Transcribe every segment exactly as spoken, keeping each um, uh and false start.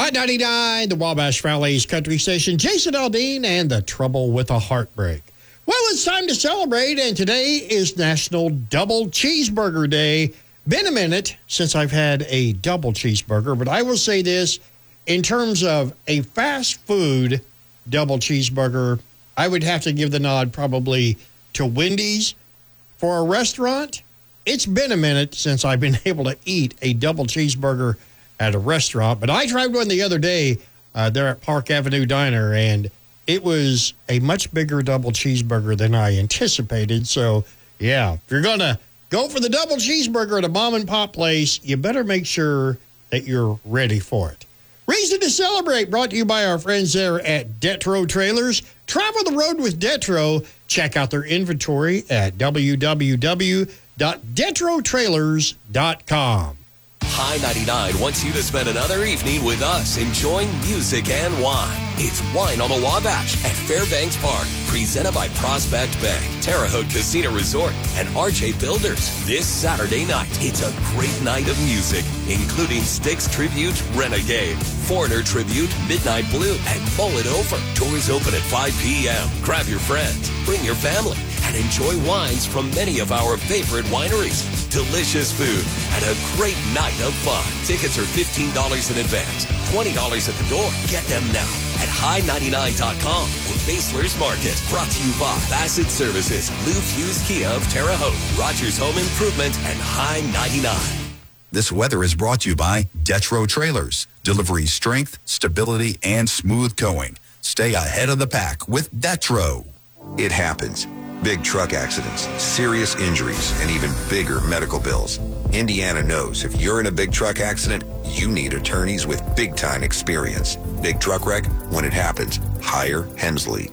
Hot ninety-nine, the Wabash Valley's country station, Jason Aldean and the Trouble with a Heartbreak. Well, it's time to celebrate, and today is National Double Cheeseburger Day. Been a minute since I've had a double cheeseburger, but I will say this, in terms of a fast food double cheeseburger, I would have to give the nod probably to Wendy's. For a restaurant, it's been a minute since I've been able to eat a double cheeseburger at a restaurant, but I tried one the other day uh, there at Park Avenue Diner, and it was a much bigger double cheeseburger than I anticipated. So, yeah, if you're going to go for the double cheeseburger at a mom and pop place, you better make sure that you're ready for it. Reason to Celebrate, brought to you by our friends there at Detro Trailers. Travel the road with Detro. Check out their inventory at w w w dot detro trailers dot com. High ninety-nine wants you to spend another evening with us enjoying music and wine. It's Wine on the Wabash at Fairbanks Park, presented by Prospect Bank, Terre Haute Casino Resort, and R J Builders. This Saturday night, it's a great night of music, including Styx Tribute, Renegade, Foreigner Tribute, Midnight Blue, and Mull It Over. Doors open at five p.m. Grab your friends, bring your family, and enjoy wines from many of our favorite wineries. Delicious food and a great night of fun. Tickets are fifteen dollars in advance, twenty dollars at the door. Get them now at high ninety-nine dot com or Basler's Market. Brought to you by Bassett Services, Lou Hughes Kia of Terre Haute, Rogers Home Improvement, and High ninety-nine. This weather is brought to you by Detro Trailers. Delivery strength, stability, and smooth going. Stay ahead of the pack with Detro. It happens. Big truck accidents, serious injuries, and even bigger medical bills. Indiana knows if you're in a big truck accident, you need attorneys with big-time experience. Big truck wreck, when it happens, hire Hemsley.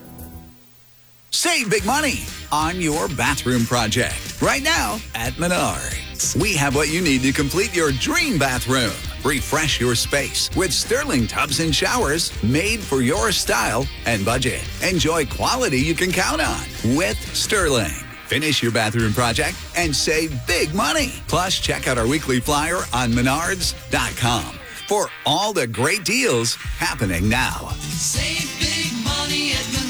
Save big money on your bathroom project right now at Menards. We have what you need to complete your dream bathroom. Refresh your space with Sterling tubs and showers made for your style and budget. Enjoy quality you can count on with Sterling. Finish your bathroom project and save big money. Plus, check out our weekly flyer on menards dot com for all the great deals happening now. Save big money at Menards.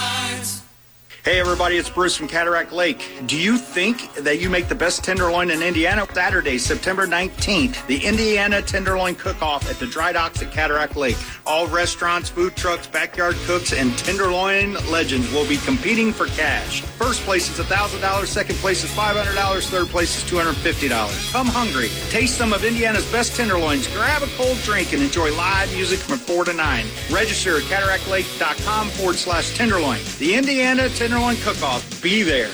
Hey everybody, it's Bruce from Cataract Lake. Do you think that you make the best tenderloin in Indiana? Saturday, September nineteenth, the Indiana Tenderloin Cook-Off at the Dry Docks at Cataract Lake. All restaurants, food trucks, backyard cooks, and tenderloin legends will be competing for cash. First place is one thousand dollars, second place is five hundred dollars, third place is two hundred fifty dollars. Come hungry, taste some of Indiana's best tenderloins, grab a cold drink, and enjoy live music from four to nine. Register at cataractlake.com forward slash tenderloin. The Indiana Tenderloin Cook-Off. Be there.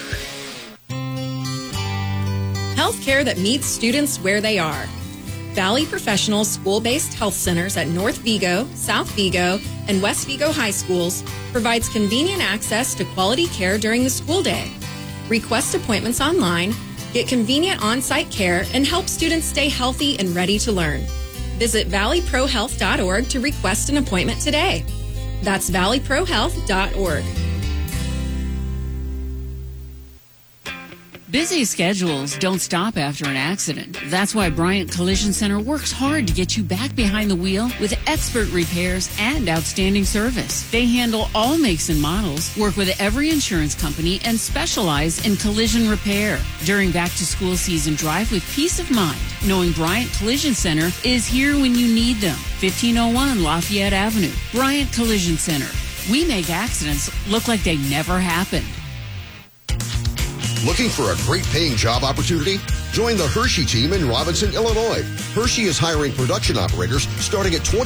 Healthcare that meets students where they are. Valley Professional School-Based Health Centers at North Vigo, South Vigo, and West Vigo High Schools provides convenient access to quality care during the school day. Request appointments online, get convenient on-site care, and help students stay healthy and ready to learn. Visit valley pro health dot org to request an appointment today. That's valley pro health dot org. Busy schedules don't stop after an accident. That's why Bryant Collision Center works hard to get you back behind the wheel with expert repairs and outstanding service. They handle all makes and models, work with every insurance company, and specialize in collision repair. During back-to-school season, drive with peace of mind, knowing Bryant Collision Center is here when you need them. fifteen oh one Lafayette Avenue, Bryant Collision Center. We make accidents look like they never happened. Looking for a great paying job opportunity? Join the Hershey team in Robinson, Illinois. Hershey is hiring production operators starting at twenty